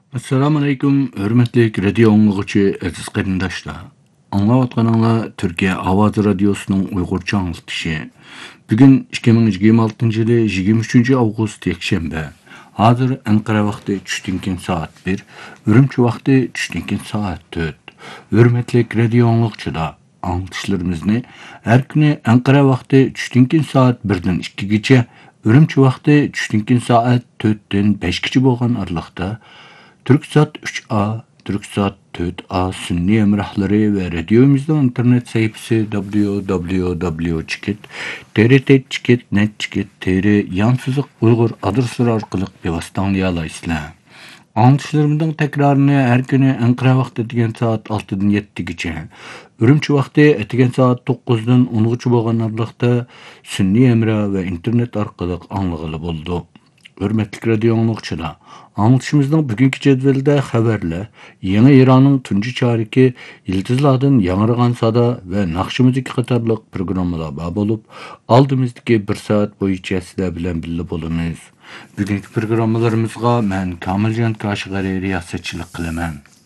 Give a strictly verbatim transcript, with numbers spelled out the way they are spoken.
Assalamu alaykum, hörmetlik radio anlıqçı aziz qarindaşlar. Anlayatqanыңlar Türkiye Avaz Radiosu'nun Uygurca anlatışı. Bugün iki bin yigirme altıncı yılı yigirme üçüncü avgust yakshanba. Hazır Ankara vaqti tushdan saat bir, Ürümçi vaqti tushdan saat dört. Hörmetlik radio anlıqçılar. Anlatışlarımızı her günü Ankara vaqti tushdan saat birdan ikkigacha, Ürümçi vaqti tushdan saat dörtdan beshgacha bo'lgan aralıqda Türksat üç A, Türksat dört A sünni emrahları ve radyomuzun internet sayfası w w w chikit t r t chikit net chikit t r yansızıq Uygur adresleri arkalık bevasıtanlayalayısılar. Anlatışlarımızın tekrarını her günü Ankara vakti etigen saat altıdan yettigacha, Ürümçi vakti etigen saat dokuzdan ongacha bo'lgan aralıqda sünni emra ve internet arkalık anlıqılı buldu. Hörmetlik radio anlıqçılar, anlatışımızın bugünkü cedvelinde haberler, Yeni İran'ın tuncu çariki, Yıldızlardan Yanırgan Sada ve Nakşı Müzik Katarlık programmalar bab olup, aldığımızdaki bir saat boyunca sizler bilen billi bolunuz. Bugünkü programmalarımızga men Kamilcan Kaşgari riyasetçilik kılaman.